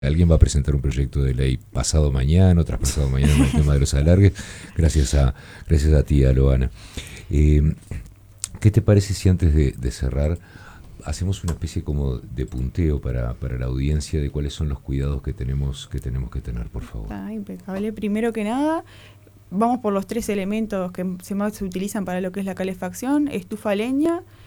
Alguien va a presentar un proyecto de ley pasado mañana, tras pasado mañana en el tema de los alargues, gracias a ti, Aloana. Eh, ¿Qué te parece si antes de cerrar hacemos una especie como de punteo para la audiencia de cuáles son los cuidados que tenemos que tener, por favor? Está impecable. Primero que nada, vamos por los 3 elementos que más se utilizan para lo que es la calefacción: estufa a leña,